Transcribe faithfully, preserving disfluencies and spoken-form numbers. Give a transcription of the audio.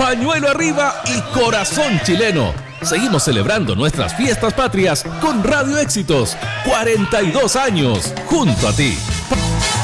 pañuelo arriba y corazón chileno. Seguimos celebrando nuestras fiestas patrias con Radio Éxitos. cuarenta y dos años junto a ti.